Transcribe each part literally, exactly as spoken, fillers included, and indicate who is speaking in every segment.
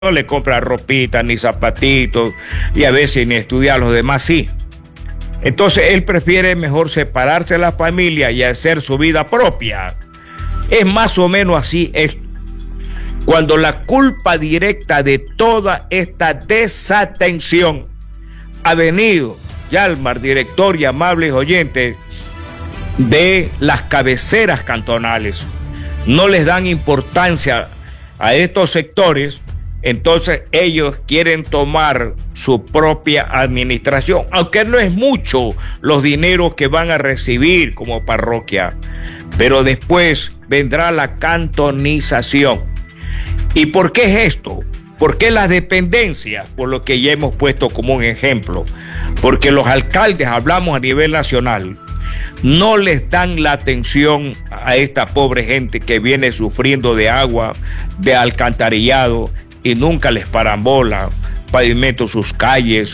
Speaker 1: no le compra ropita ni zapatitos y a veces ni estudia, a los demás sí. Entonces él prefiere mejor separarse de la familia y hacer su vida propia. Es más o menos así esto. Cuando la culpa directa de toda esta desatención ha venido, Yalmar, director y amables oyentes, de las cabeceras cantonales. No les dan importancia a estos sectores, entonces ellos quieren tomar su propia administración, aunque no es mucho los dineros que van a recibir como parroquia, pero después vendrá la cantonización. ¿Y por qué es esto? ¿Por qué las dependencias? Por lo que ya hemos puesto como un ejemplo. Porque los alcaldes, hablamos a nivel nacional, no les dan la atención a esta pobre gente que viene sufriendo de agua, de alcantarillado, y nunca les paran bola, pavimentan sus calles,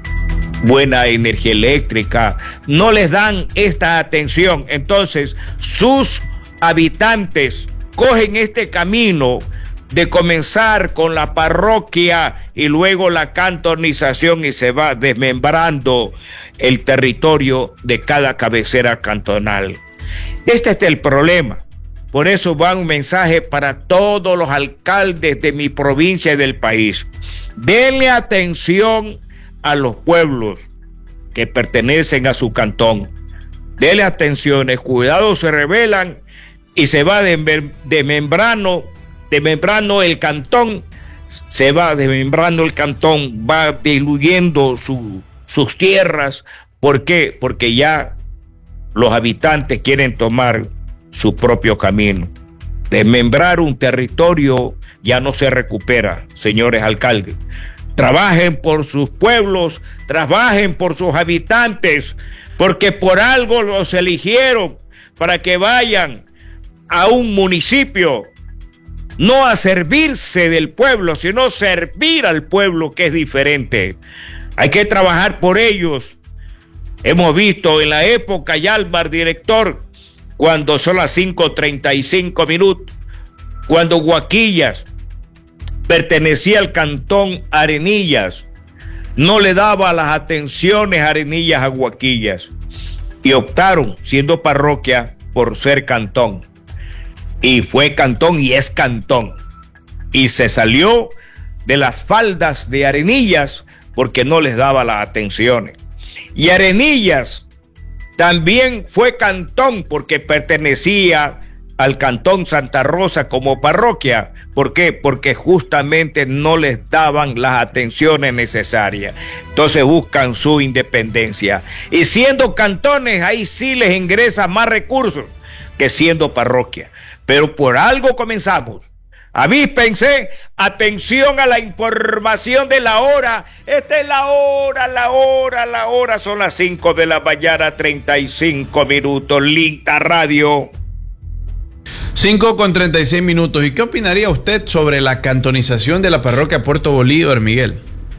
Speaker 1: buena energía eléctrica, no les dan esta atención. Entonces sus habitantes cogen este camino de comenzar con la parroquia y luego la cantonización, y se va desmembrando el territorio de cada cabecera cantonal. Este es el problema. Por eso va un mensaje para todos los alcaldes de mi provincia y del país. Denle atención a los pueblos que pertenecen a su cantón. Denle atención, cuidado, se rebelan y se va desmembrando, desmembrando el cantón, se va desmembrando el cantón, va diluyendo su, sus tierras. ¿Por qué? Porque ya los habitantes quieren tomar su propio camino. Desmembrar un territorio ya no se recupera, señores alcaldes. Trabajen por sus pueblos, trabajen por sus habitantes, porque por algo los eligieron para que vayan a un municipio, no a servirse del pueblo, sino servir al pueblo, que es diferente. Hay que trabajar por ellos. Hemos visto en la época, Yalmar, director, cuando son las cinco treinta y cinco minutos, cuando Guaquillas pertenecía al cantón Arenillas, no le daba las atenciones Arenillas a Guaquillas, y optaron, siendo parroquia, por ser cantón. Y fue cantón y es cantón. Y se salió de las faldas de Arenillas porque no les daba las atenciones. Y Arenillas también fue cantón porque pertenecía al cantón Santa Rosa como parroquia. ¿Por qué? Porque justamente no les daban las atenciones necesarias. Entonces buscan su independencia. Y siendo cantones, ahí sí les ingresan más recursos que siendo parroquia. Pero por algo comenzamos. Avíspense, atención a la información de la hora. Esta es la hora, la hora, la hora. Son las cinco de la mañana, treinta y cinco minutos. Linda Radio.
Speaker 2: cinco con treinta y seis minutos. ¿Y qué opinaría usted sobre la cantonización de la parroquia Puerto Bolívar, Miguel?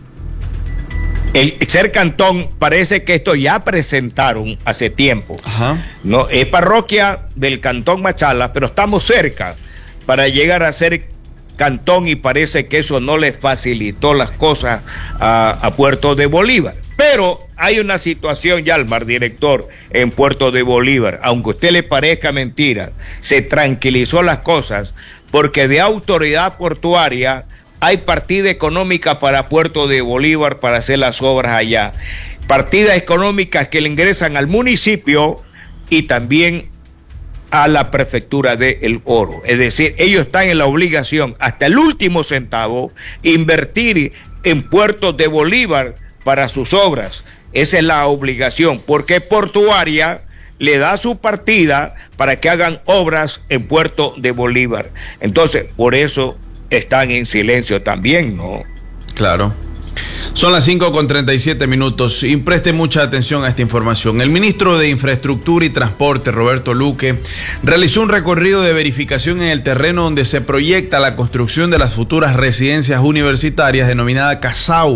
Speaker 1: El ser cantón, parece que esto ya presentaron hace tiempo.
Speaker 2: Ajá.
Speaker 1: No, es parroquia del cantón Machala, pero estamos cerca para llegar a ser cantón, y parece que eso no les facilitó las cosas a, a Puerto de Bolívar. Pero hay una situación, Yalmar, director, en Puerto de Bolívar, aunque a usted le parezca mentira, se tranquilizó las cosas, porque de autoridad portuaria hay partida económica para Puerto de Bolívar para hacer las obras allá. Partidas económicas que le ingresan al municipio y también a la prefectura de El Oro. Es decir, ellos están en la obligación hasta el último centavo invertir en Puerto de Bolívar para sus obras. Esa es la obligación, porque Portuaria le da su partida para que hagan obras en Puerto de Bolívar. Entonces, por eso están en silencio también, ¿no?
Speaker 2: Claro. Son las cinco con treinta y siete minutos y preste mucha atención a esta información. El ministro de Infraestructura y Transporte, Roberto Luque, realizó un recorrido de verificación en el terreno donde se proyecta la construcción de las futuras residencias universitarias denominada CASAU,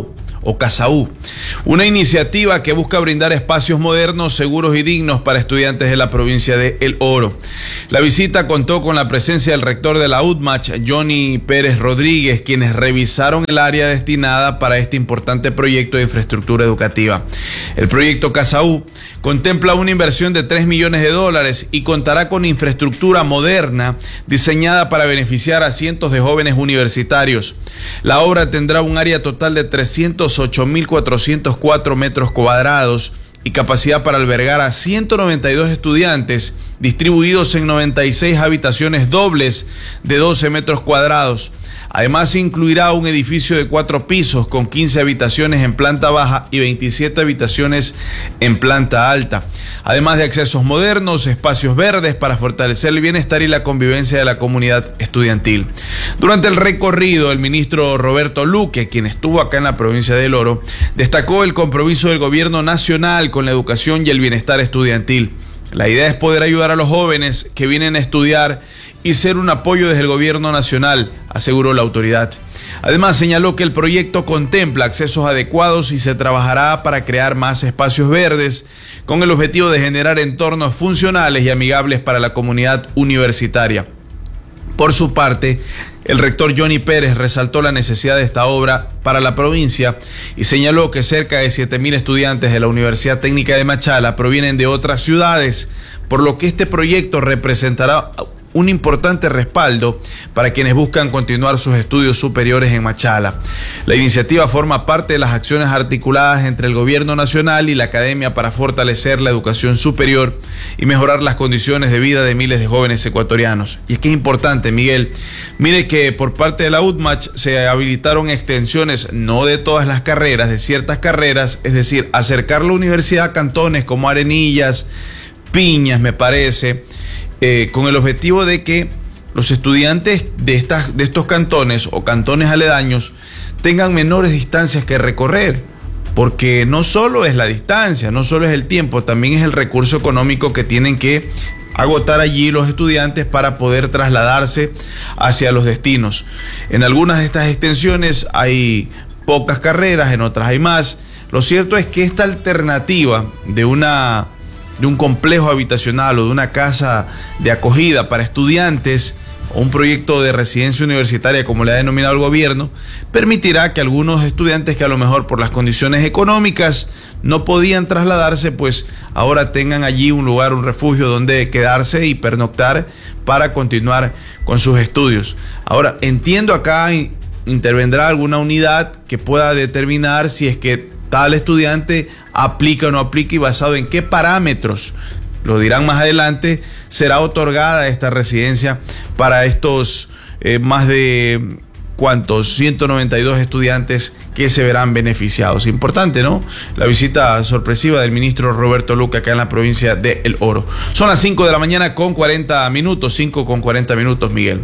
Speaker 2: o CASAU, una iniciativa que busca brindar espacios modernos, seguros y dignos para estudiantes de la provincia de El Oro. La visita contó con la presencia del rector de la U D M A C H, Johnny Pérez Rodríguez, quienes revisaron el área destinada para este importante proyecto de infraestructura educativa. El proyecto CASAU contempla una inversión de tres millones de dólares y contará con infraestructura moderna diseñada para beneficiar a cientos de jóvenes universitarios. La obra tendrá un área total de trescientos ocho mil cuatrocientos cuatro metros cuadrados y capacidad para albergar a ciento noventa y dos estudiantes distribuidos en noventa y seis habitaciones dobles de doce metros cuadrados. Además, incluirá un edificio de cuatro pisos con quince habitaciones en planta baja y veintisiete habitaciones en planta alta. Además de accesos modernos, espacios verdes para fortalecer el bienestar y la convivencia de la comunidad estudiantil. Durante el recorrido, el ministro Roberto Luque, quien estuvo acá en la provincia de El Oro, destacó el compromiso del gobierno nacional con la educación y el bienestar estudiantil. La idea es poder ayudar a los jóvenes que vienen a estudiar y ser un apoyo desde el gobierno nacional, aseguró la autoridad. Además, señaló que el proyecto contempla accesos adecuados y se trabajará para crear más espacios verdes con el objetivo de generar entornos funcionales y amigables para la comunidad universitaria. Por su parte, el rector Johnny Pérez resaltó la necesidad de esta obra para la provincia y señaló que cerca de siete mil estudiantes de la Universidad Técnica de Machala provienen de otras ciudades, por lo que este proyecto representará un importante respaldo para quienes buscan continuar sus estudios superiores en Machala. La iniciativa forma parte de las acciones articuladas entre el gobierno nacional y la academia para fortalecer la educación superior y mejorar las condiciones de vida de miles de jóvenes ecuatorianos. Y es que es importante, Miguel, mire que por parte de la U D M A C H se habilitaron extensiones, no de todas las carreras, de ciertas carreras, es decir, acercar la universidad a cantones como Arenillas, Piñas, me parece, Eh, con el objetivo de que los estudiantes de, estas, de estos cantones o cantones aledaños tengan menores distancias que recorrer, porque no solo es la distancia, no solo es el tiempo, también es el recurso económico que tienen que agotar allí los estudiantes para poder trasladarse hacia los destinos. En algunas de estas extensiones hay pocas carreras, en otras hay más. Lo cierto es que esta alternativa de una de un complejo habitacional o de una casa de acogida para estudiantes o un proyecto de residencia universitaria, como le ha denominado el gobierno, permitirá que algunos estudiantes que a lo mejor por las condiciones económicas no podían trasladarse, pues ahora tengan allí un lugar, un refugio donde quedarse y pernoctar para continuar con sus estudios. Ahora, entiendo acá intervendrá alguna unidad que pueda determinar si es que tal estudiante aplica o no aplica y basado en qué parámetros, lo dirán más adelante, será otorgada esta residencia para estos eh, más de, ¿cuántos? ciento noventa y dos estudiantes que se verán beneficiados. Importante, ¿no? La visita sorpresiva del ministro Roberto Luque acá en la provincia de El Oro. Son las cinco de la mañana con cuarenta minutos, cinco con cuarenta minutos, Miguel.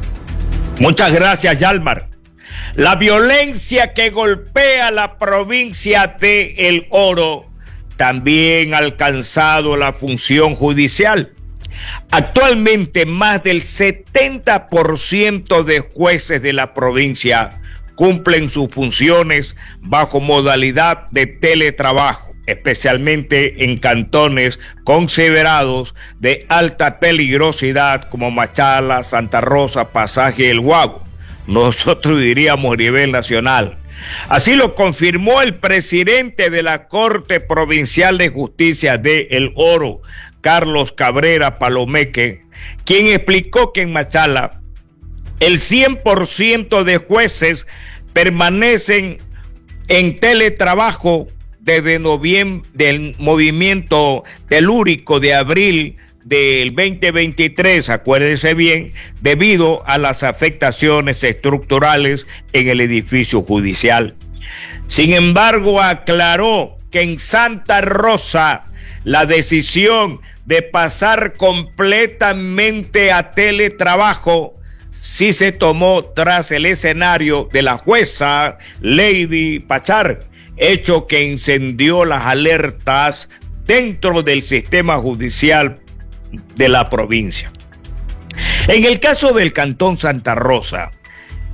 Speaker 1: Muchas gracias, Yalmar. La violencia que golpea la provincia de El Oro también ha alcanzado la función judicial. Actualmente más del setenta por ciento de jueces de la provincia cumplen sus funciones bajo modalidad de teletrabajo, especialmente en cantones considerados de alta peligrosidad como Machala, Santa Rosa, Pasaje y El Guago. Nosotros diríamos a nivel nacional. Así lo confirmó el presidente de la Corte Provincial de Justicia de El Oro, Carlos Cabrera Palomeque, quien explicó que en Machala el cien por ciento de jueces permanecen en teletrabajo desde noviembre del movimiento telúrico de abril del veinte veintitrés, acuérdense bien, debido a las afectaciones estructurales en el edificio judicial. Sin embargo, aclaró que en Santa Rosa la decisión de pasar completamente a teletrabajo sí se tomó tras el escenario de la jueza Lady Pachar, hecho que encendió las alertas dentro del sistema judicial de la provincia. En el caso del Cantón Santa Rosa,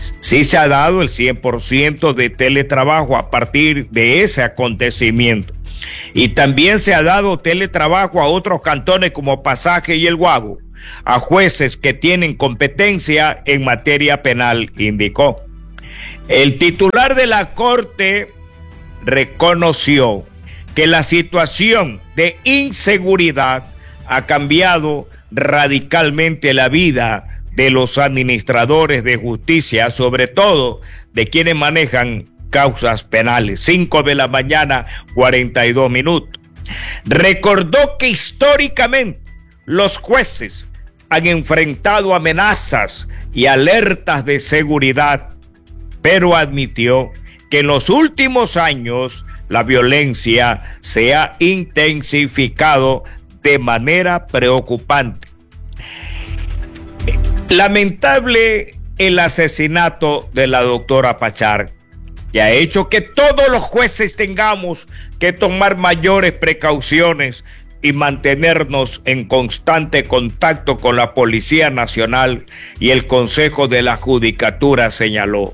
Speaker 1: Sí se ha dado el cien por ciento de teletrabajo a partir de ese acontecimiento. Y también se ha dado teletrabajo a otros cantones como Pasaje y El Guabo, a jueces que tienen competencia en materia penal, indicó. El titular de la Corte reconoció que la situación de inseguridad ha cambiado radicalmente la vida de los administradores de justicia, sobre todo de quienes manejan causas penales. Cinco de la mañana, cuarenta y dos minutos. Recordó que históricamente los jueces han enfrentado amenazas y alertas de seguridad, pero admitió que en los últimos años la violencia se ha intensificado de manera preocupante. Lamentable el asesinato de la doctora Pachar, que ha hecho que todos los jueces tengamos que tomar mayores precauciones y mantenernos en constante contacto con la Policía Nacional y el Consejo de la Judicatura, señaló.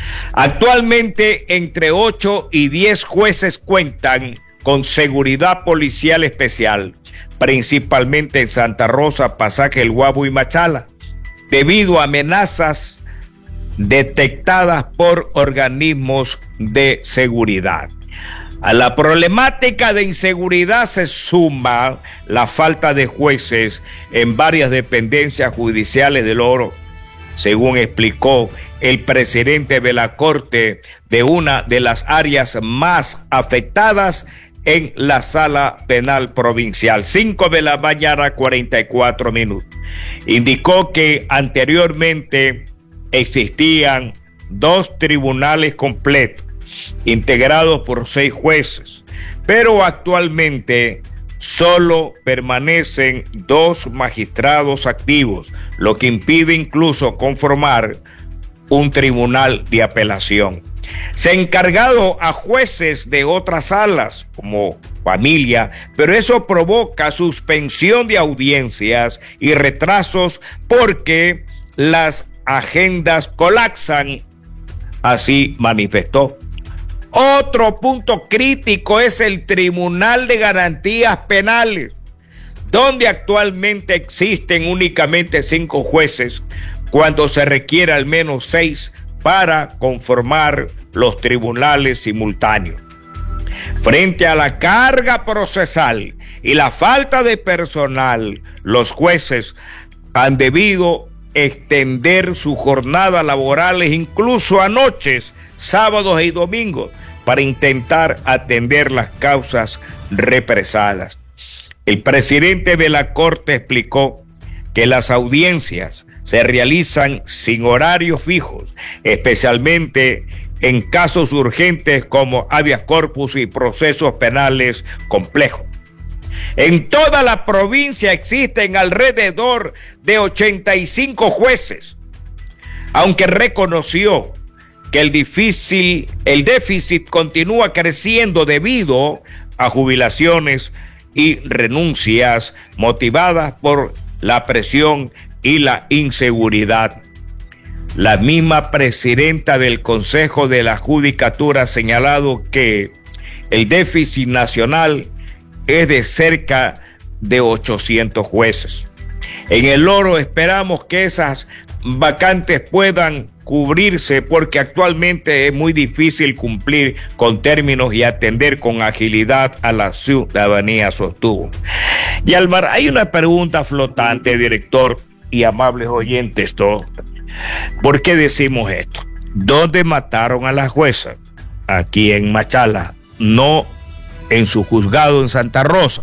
Speaker 1: Actualmente, entre ocho y diez jueces cuentan con seguridad policial especial, principalmente en Santa Rosa, Pasaje, El Guabo y Machala, debido a amenazas detectadas por organismos de seguridad. A la problemática de inseguridad se suma la falta de jueces en varias dependencias judiciales del Oro, según explicó el presidente de la Corte de una de las áreas más afectadas en la Sala Penal Provincial. Cinco de la mañana, cuarenta y cuatro minutos. Indicó que anteriormente existían dos tribunales completos, integrados por seis jueces, pero actualmente solo permanecen dos magistrados activos, lo que impide incluso conformar un tribunal de apelación. Se ha encargado a jueces de otras salas, como familia, pero eso provoca suspensión de audiencias y retrasos porque las agendas colapsan, así manifestó. Otro punto crítico es el Tribunal de Garantías Penales, donde actualmente existen únicamente cinco jueces, cuando se requiere al menos seis para conformar los tribunales simultáneos. Frente a la carga procesal y la falta de personal, los jueces han debido extender sus jornadas laborales incluso a noches, sábados y domingos, para intentar atender las causas represadas. El presidente de la Corte explicó que las audiencias se realizan sin horarios fijos, especialmente en casos urgentes como habeas corpus y procesos penales complejos. En toda la provincia existen alrededor de ochenta y cinco jueces, aunque reconoció que el difícil, el déficit continúa creciendo debido a jubilaciones y renuncias motivadas por la presión y la inseguridad. La misma presidenta del Consejo de la Judicatura ha señalado que el déficit nacional es de cerca de ochocientos jueces. En el Oro esperamos que esas vacantes puedan cubrirse porque actualmente es muy difícil cumplir con términos y atender con agilidad a la ciudadanía, sostuvo. Y Alvar, hay una pregunta flotante, director y amables oyentes todos. ¿Por qué decimos esto? ¿Dónde mataron a la jueza? Aquí en Machala, no en su juzgado en Santa Rosa.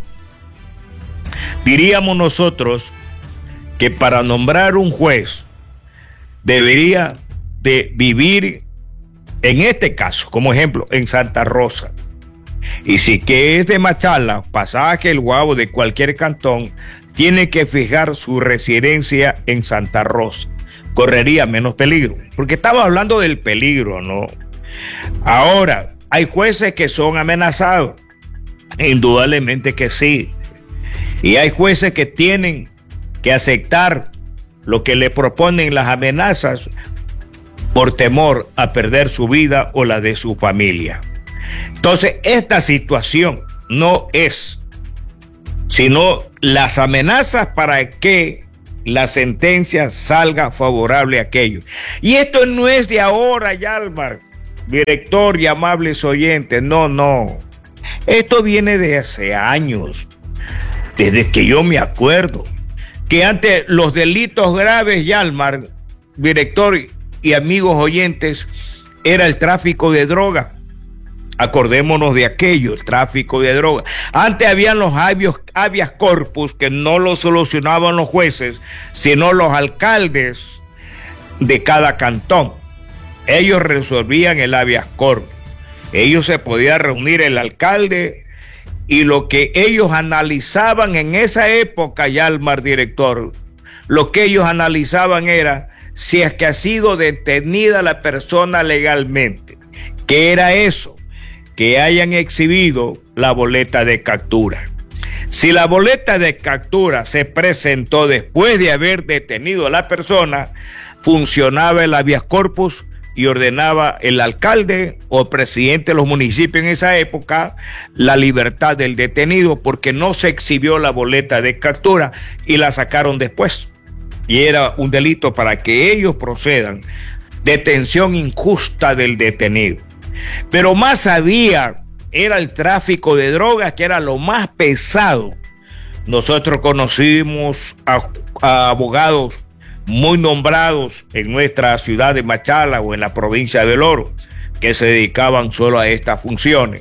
Speaker 1: Diríamos nosotros que para nombrar un juez debería de vivir, en este caso, como ejemplo, en Santa Rosa. Y si que es de Machala, Pasaje, El Guabo, de cualquier cantón, tiene que fijar su residencia en Santa Rosa. Correría menos peligro, porque estamos hablando del peligro, ¿no? Ahora, hay jueces que son amenazados, indudablemente que sí, y hay jueces que tienen que aceptar lo que le proponen las amenazas por temor a perder su vida o la de su familia. Entonces, esta situación no es sino las amenazas para que la sentencia salga favorable a aquellos. Y esto no es de ahora, Yalmar, director y amables oyentes, no, no. Esto viene de hace años, desde que yo me acuerdo, que antes los delitos graves, Yalmar, director y amigos oyentes, era el tráfico de droga. Acordémonos de aquello, el tráfico de droga. Antes habían los habeas, habeas corpus que no lo solucionaban los jueces, sino los alcaldes de cada cantón. Ellos resolvían el habeas corpus. Ellos se podía reunir el alcalde y lo que ellos analizaban en esa época, Yalmar, director, lo que ellos analizaban era si es que ha sido detenida la persona legalmente. ¿Qué era eso? Que hayan exhibido la boleta de captura. Si la boleta de captura se presentó después de haber detenido a la persona, funcionaba el habeas corpus y ordenaba el alcalde o presidente de los municipios en esa época la libertad del detenido, porque no se exhibió la boleta de captura y la sacaron después. Y era un delito para que ellos procedan. Detención injusta del detenido. Pero más había, era el tráfico de drogas, que era lo más pesado. Nosotros conocimos a, a abogados muy nombrados en nuestra ciudad de Machala o en la provincia de El Oro, que se dedicaban solo a estas funciones.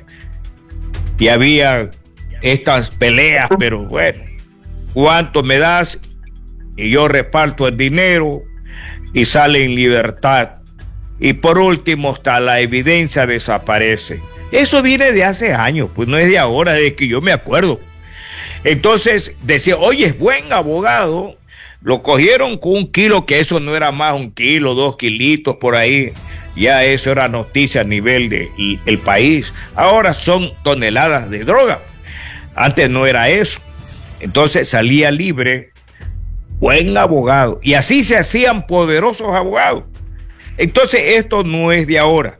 Speaker 1: Y había estas peleas, pero bueno, ¿cuánto me das? Y yo reparto el dinero y sale en libertad. Y por último, hasta la evidencia desaparece. Eso viene de hace años, pues no es de ahora, de que yo me acuerdo. Entonces decía, oye, es buen abogado. Lo cogieron con un kilo, que eso no era más un kilo, dos kilitos por ahí. Ya eso era noticia a nivel del el país. Ahora son toneladas de droga. Antes no era eso. Entonces salía libre, buen abogado. Y así se hacían poderosos abogados. Entonces esto no es de ahora.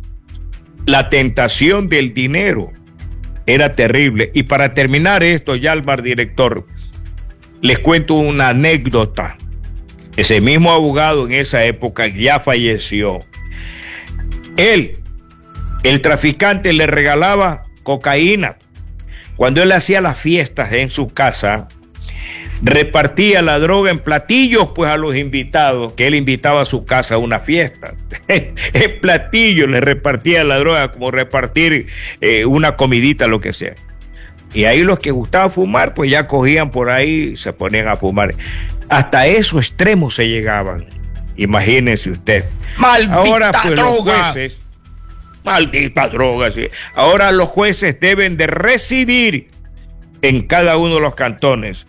Speaker 1: La tentación del dinero era terrible. Y para terminar esto, Yalmar, director, les cuento una anécdota. Ese mismo abogado en esa época ya falleció. Él, el traficante, le regalaba cocaína. Cuando él hacía las fiestas en su casa, repartía la droga en platillos pues a los invitados, que él invitaba a su casa a una fiesta. En platillos le repartía la droga, como repartir eh, una comidita, lo que sea. Y ahí los que gustaban fumar, pues ya cogían por ahí y se ponían a fumar. Hasta esos extremos se llegaban. Imagínense usted.
Speaker 2: ¡Maldita
Speaker 1: Ahora, pues,
Speaker 2: droga!
Speaker 1: Los jueces, maldita droga, sí. Ahora los jueces deben de residir en cada uno de los cantones.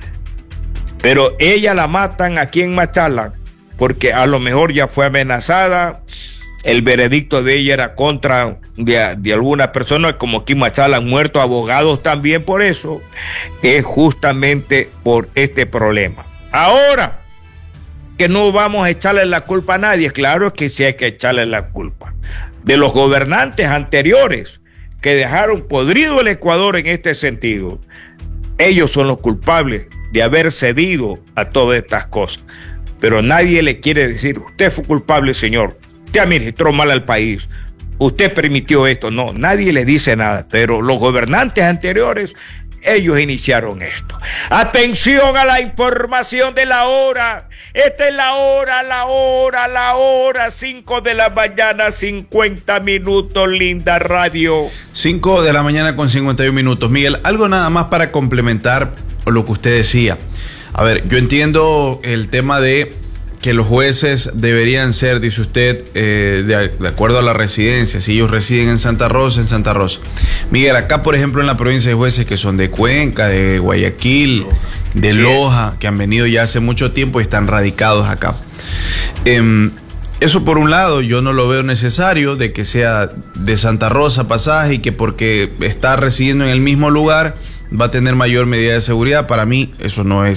Speaker 1: Pero ella la matan aquí en Machala, porque a lo mejor ya fue amenazada. El veredicto de ella era contra de, de alguna persona, como aquí en Machala han muerto abogados también por eso. Es justamente por este problema. Ahora, que no vamos a echarle la culpa a nadie. Claro que sí hay que echarle la culpa de los gobernantes anteriores que dejaron podrido el Ecuador en este sentido. Ellos son los culpables de haber cedido a todas estas cosas. Pero nadie le quiere decir, usted fue culpable, señor. Usted administró mal al país. Usted permitió esto. No, nadie le dice nada. Pero los gobernantes anteriores, ellos iniciaron esto. Atención a la información de la hora. Esta es la hora, la hora, la hora. cinco de la mañana, cincuenta minutos, linda radio.
Speaker 2: cinco de la mañana con cincuenta y un minutos. Miguel, algo nada más para complementar lo que usted decía. A ver, yo entiendo el tema de que los jueces deberían ser, dice usted, eh, de, de acuerdo a la residencia. Si ellos residen en Santa Rosa, en Santa Rosa. Miguel, acá por ejemplo en la provincia hay jueces que son de Cuenca, de Guayaquil, de Loja, que han venido ya hace mucho tiempo y están radicados acá. Eh, eso por un lado yo no lo veo necesario de que sea de Santa Rosa pasaje y que porque está residiendo en el mismo lugar va a tener mayor medida de seguridad. Para mí eso no es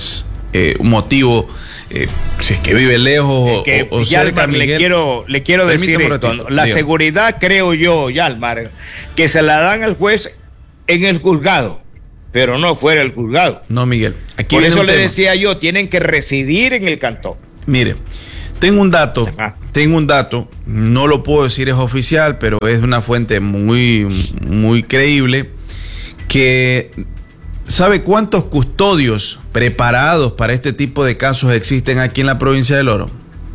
Speaker 2: eh, un motivo, eh, si es que vive lejos
Speaker 1: es que,
Speaker 2: o, o cerca,
Speaker 1: Yalmar,
Speaker 2: Miguel.
Speaker 1: Le quiero, le quiero decir esto,
Speaker 2: ratito,
Speaker 1: la
Speaker 2: dígame.
Speaker 1: seguridad, creo yo, Yalmar, que se la dan al juez en el juzgado, pero no fuera el juzgado.
Speaker 2: No, Miguel. Aquí
Speaker 1: Por
Speaker 2: viene
Speaker 1: eso
Speaker 2: un
Speaker 1: le
Speaker 2: tema.
Speaker 1: decía yo, tienen que residir en el cantón.
Speaker 2: Mire, tengo un dato,
Speaker 1: Ajá.
Speaker 2: tengo un dato, no lo puedo decir, es oficial, pero es una fuente muy, muy creíble, que ¿sabe cuántos custodios preparados para este tipo de casos existen aquí en la provincia del Oro?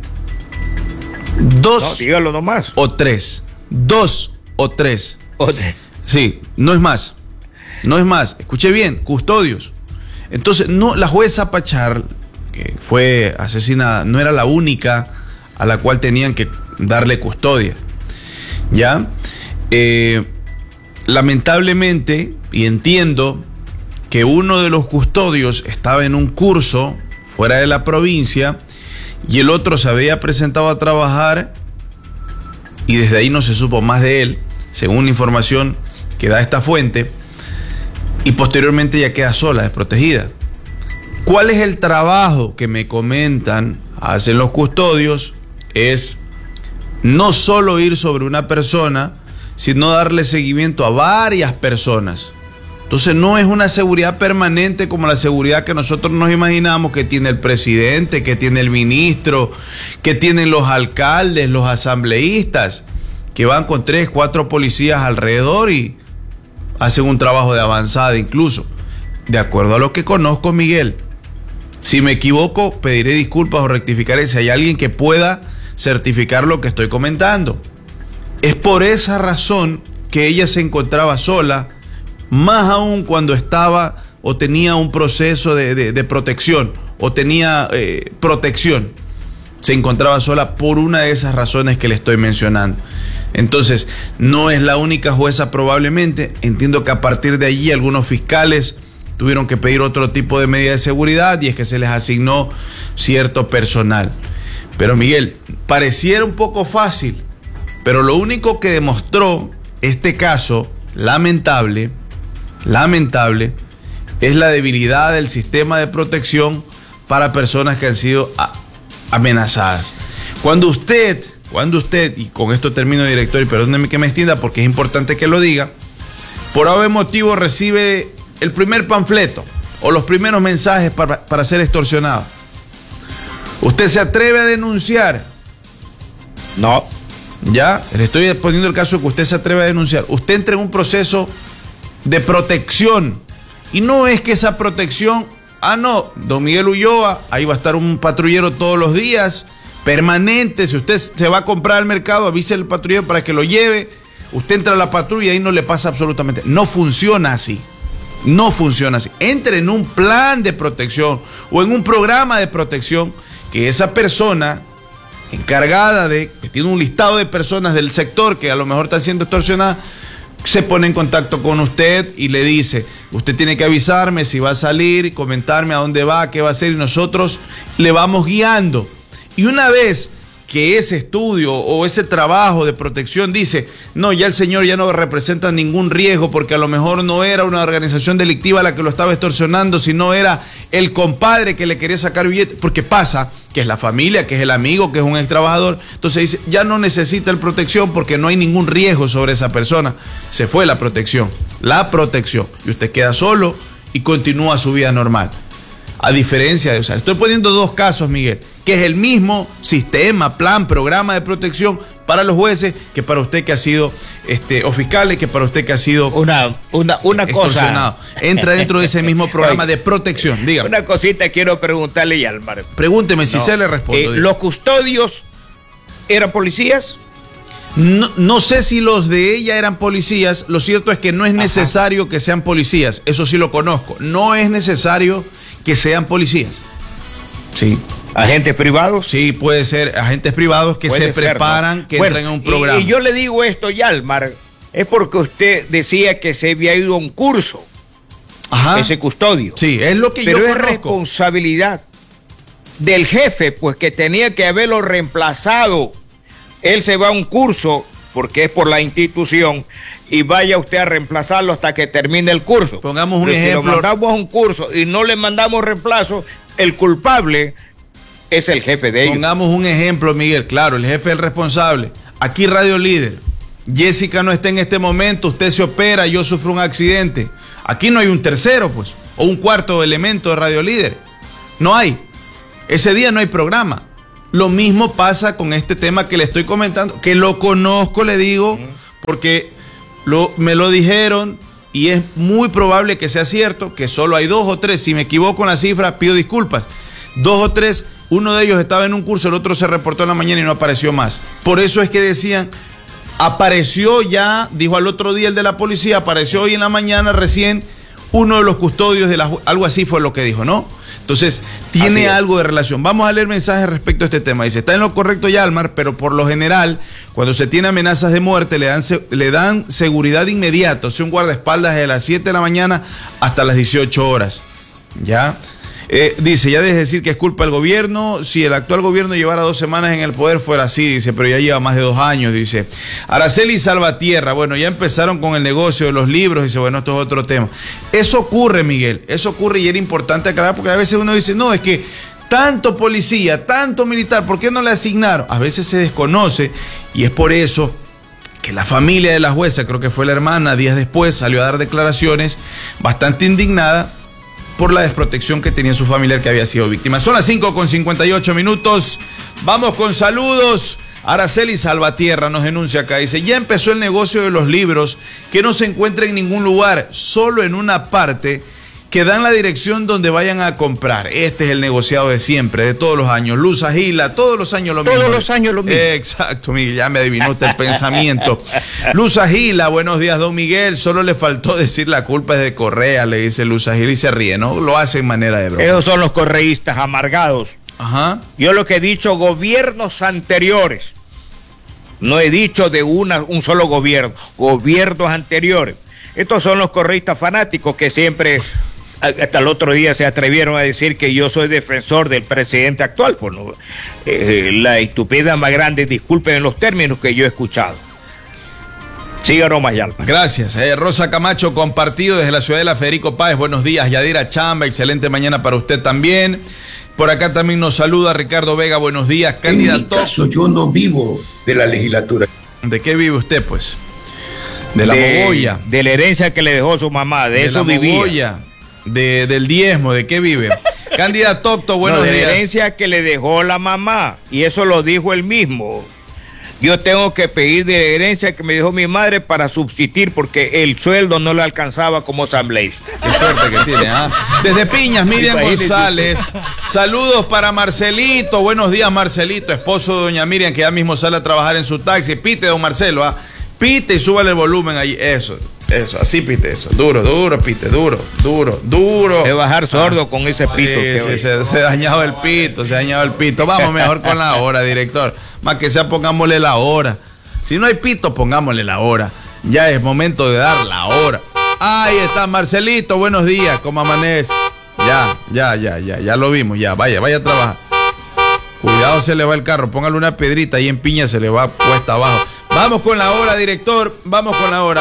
Speaker 2: Dos
Speaker 1: No, dígalo nomás.
Speaker 2: o tres. Dos o tres.
Speaker 1: Oye,
Speaker 2: Sí, no es más. No es más. Escuche bien, custodios. Entonces, no, la jueza Pachar, que fue asesinada, no era la única a la cual tenían que darle custodia. ¿Ya? Eh, lamentablemente, y entiendo que uno de los custodios estaba en un curso fuera de la provincia y el otro se había presentado a trabajar y desde ahí no se supo más de él, según la información que da esta fuente, y posteriormente ya queda sola, desprotegida. ¿Cuál es el trabajo que me comentan hacen los custodios? Es no solo ir sobre una persona, sino darle seguimiento a varias personas. Entonces no es una seguridad permanente como la seguridad que nosotros nos imaginamos que tiene el presidente, que tiene el ministro, que tienen los alcaldes, los asambleístas, que van con tres, cuatro policías alrededor y hacen un trabajo de avanzada incluso. De acuerdo a lo que conozco, Miguel, si me equivoco, pediré disculpas o rectificaré si hay alguien que pueda certificar lo que estoy comentando. Es por esa razón que ella se encontraba sola, más aún cuando estaba o tenía un proceso de, de, de protección o tenía eh, protección. Se encontraba sola por una de esas razones que le estoy mencionando. Entonces, no es la única jueza probablemente. Entiendo que a partir de allí algunos fiscales tuvieron que pedir otro tipo de medida de seguridad y es que se les asignó cierto personal. Pero Miguel, pareciera un poco fácil, pero lo único que demostró este caso lamentable, lamentable, es la debilidad del sistema de protección para personas que han sido amenazadas. Cuando usted, cuando usted, y con esto termino, director, y perdóneme que me extienda porque es importante que lo diga, por algún motivo recibe el primer panfleto o los primeros mensajes para, para ser extorsionado. ¿Usted se atreve a denunciar?
Speaker 1: no.
Speaker 2: Ya, le estoy poniendo el caso que usted se atreve a denunciar. Usted entra en un proceso de protección y no es que esa protección, ah no, don Miguel Ulloa, ahí va a estar un patrullero todos los días, permanente. Si usted se va a comprar al mercado, avise al patrullero para que lo lleve. Usted entra a la patrulla y ahí no le pasa absolutamente. No funciona así. No funciona así. Entre en un plan de protección o en un programa de protección que esa persona encargada de, que tiene un listado de personas del sector que a lo mejor están siendo extorsionadas, se pone en contacto con usted y le dice, usted tiene que avisarme si va a salir, comentarme a dónde va, qué va a hacer, y nosotros le vamos guiando. Y una vez que ese estudio o ese trabajo de protección dice, no, ya el señor ya no representa ningún riesgo porque a lo mejor no era una organización delictiva la que lo estaba extorsionando, sino era el compadre que le quería sacar billetes, porque pasa que es la familia, que es el amigo, que es un ex trabajador. Entonces dice, ya no necesita el protección porque no hay ningún riesgo sobre esa persona. Se fue la protección, la protección, y usted queda solo y continúa su vida normal. A diferencia de, o sea, estoy poniendo dos casos, Miguel, que es el mismo sistema, plan, programa de protección para los jueces que para usted que ha sido, este, o fiscales, que para usted que ha sido
Speaker 1: Una, una, una
Speaker 2: extorsionado.
Speaker 1: cosa.
Speaker 2: Entra dentro de ese mismo programa de protección. Dígame.
Speaker 1: Una cosita quiero preguntarle, Yalmar.
Speaker 2: Pregúnteme si
Speaker 1: No,
Speaker 2: se le respondo.
Speaker 1: eh, ¿Los custodios eran policías?
Speaker 2: No, no sé si los de ella eran policías. Lo cierto es que no es necesario Ajá. que sean policías. Eso sí lo conozco. No es necesario que sean policías. Sí.
Speaker 1: ¿Agentes privados?
Speaker 2: Sí, puede ser agentes privados que
Speaker 1: puede
Speaker 2: se
Speaker 1: ser,
Speaker 2: preparan,
Speaker 1: ¿no?
Speaker 2: que
Speaker 1: bueno,
Speaker 2: entran en un programa.
Speaker 1: Y, y yo le digo esto, Yalmar, es porque usted decía que se había ido a un curso. Ajá. Ese custodio.
Speaker 2: Sí, es lo que
Speaker 1: Pero
Speaker 2: yo
Speaker 1: es
Speaker 2: conozco.
Speaker 1: responsabilidad del jefe, pues que tenía que haberlo reemplazado. Él se va a un curso porque es por la institución y vaya usted a reemplazarlo hasta que termine el curso.
Speaker 2: Pongamos un
Speaker 1: Pero
Speaker 2: ejemplo.
Speaker 1: Si lo mandamos a un curso y no le mandamos reemplazo, el culpable es el jefe de ellos.
Speaker 2: Pongamos un ejemplo, Miguel. Claro, el jefe es el responsable. Aquí Radio Líder. Jessica no está en este momento, usted se opera, yo sufro un accidente. Aquí no hay un tercero, pues, o un cuarto elemento de Radio Líder. No hay. Ese día no hay programa. Lo mismo pasa con este tema que le estoy comentando, que lo conozco, le digo, porque lo, me lo dijeron y es muy probable que sea cierto, que solo hay dos o tres. Si me equivoco en la cifra, pido disculpas. Dos o tres, uno de ellos estaba en un curso, el otro se reportó en la mañana y no apareció más. Por eso es que decían... Apareció ya, dijo al otro día el de la policía, apareció hoy en la mañana recién uno de los custodios de la... Algo así fue lo que dijo, ¿no? Entonces, tiene algo de relación. Vamos a leer mensajes respecto a este tema. Dice, está en lo correcto Yalmar, pero por lo general, cuando se tiene amenazas de muerte, le dan, le dan seguridad inmediata. O sea, un guardaespaldas de las siete de la mañana hasta las dieciocho horas. ¿Ya? Eh, dice, ya deje de decir que es culpa del gobierno. Si el actual gobierno llevara dos semanas en el poder fuera así, dice, pero ya lleva más de dos años, dice. Araceli Salvatierra, bueno, ya empezaron con el negocio de los libros, dice, bueno, esto es otro tema. Eso ocurre, Miguel, eso ocurre y era importante aclarar porque a veces uno dice, no, es que tanto policía, tanto militar, ¿por qué no le asignaron? A veces se desconoce y es por eso que la familia de la jueza, creo que fue la hermana, días después salió a dar declaraciones bastante indignada por la desprotección que tenía su familiar que había sido víctima. Son las cinco con cincuenta y ocho minutos. Vamos con saludos. Araceli Salvatierra nos denuncia acá. Dice, ya empezó el negocio de los libros que no se encuentra en ningún lugar, solo en una parte que dan la dirección donde vayan a comprar. Este es el negociado de siempre, de todos los años. Luz Agila, todos los años lo mismo.
Speaker 1: Todos los años lo mismo.
Speaker 2: Exacto, Miguel, ya me adivinó usted el pensamiento. Luz Agila, buenos días, don Miguel. Solo le faltó decir la culpa es de Correa, le dice Luz Agila y se ríe, ¿no? Lo hace en manera de broma.
Speaker 1: Esos son los correístas amargados.
Speaker 2: Ajá.
Speaker 1: Yo lo que he dicho, gobiernos anteriores. No he dicho de una, un solo gobierno, gobiernos anteriores. Estos son los correístas fanáticos que siempre... Hasta el otro día se atrevieron a decir que yo soy defensor del presidente actual. Pues no, eh, la estupidez más grande, disculpen los términos que yo he escuchado. Siga nomás, Yalma.
Speaker 2: Gracias. Eh, Rosa Camacho, compartido desde la Ciudadela Federico Páez. Buenos días. Yadira Chamba, excelente mañana para usted también. Por acá también nos saluda Ricardo Vega. Buenos días. Candidato.
Speaker 3: En mi caso, yo no vivo de la legislatura.
Speaker 2: ¿De qué vive usted, pues? De la
Speaker 1: de,
Speaker 2: mogolla.
Speaker 1: De la herencia que le dejó su mamá. De, de eso
Speaker 2: la
Speaker 1: vivía.
Speaker 2: Mogolla. De, del diezmo, ¿de qué vive? Cándida Tocto, buenos
Speaker 1: no, de
Speaker 2: días.
Speaker 1: La herencia que le dejó la mamá, y eso lo dijo él mismo. Yo tengo que pedir de la herencia que me dejó mi madre para subsistir porque el sueldo no le alcanzaba como asambleísta.
Speaker 2: Qué suerte que tiene, ¿ah? ¿eh? Desde Piñas, Miriam González. Saludos para Marcelito. Buenos días, Marcelito, esposo de doña Miriam, que ya mismo sale a trabajar en su taxi. Pite, don Marcelo, ¿ah? ¿eh? Pite y súbale el volumen ahí. Eso. Eso, así pite eso, duro, duro, pite, duro, duro, duro.
Speaker 1: De bajar sordo ah, con ese pito.
Speaker 2: Sí, sí, se, se dañaba el pito, se dañaba el pito. Vamos mejor con la hora, director. Más que sea, pongámosle la hora. Si no hay pito, pongámosle la hora. Ya es momento de dar la hora. Ahí está, Marcelito, buenos días, ¿cómo amanece? Ya, ya, ya, ya, ya lo vimos, ya, vaya, vaya a trabajar. Cuidado, se le va el carro, póngale una pedrita ahí en Piña, se le va puesta abajo. Vamos con la hora, director, vamos con la hora.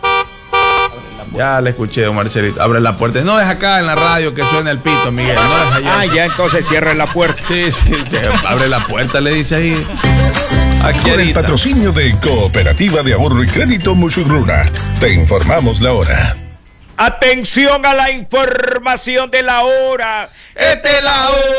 Speaker 2: Ya le escuché, don Marcelito. Abre la puerta. No es acá en la radio que suena el pito, Miguel. No es allá.
Speaker 1: Ah, ya entonces cierre la puerta.
Speaker 2: Sí, sí. Abre la puerta, le dice ahí.
Speaker 4: Aquí Con ahorita. El patrocinio de Cooperativa de Ahorro y Crédito Musurruna. Te informamos la hora.
Speaker 1: Atención a la información de la hora.
Speaker 2: Esta es la hora.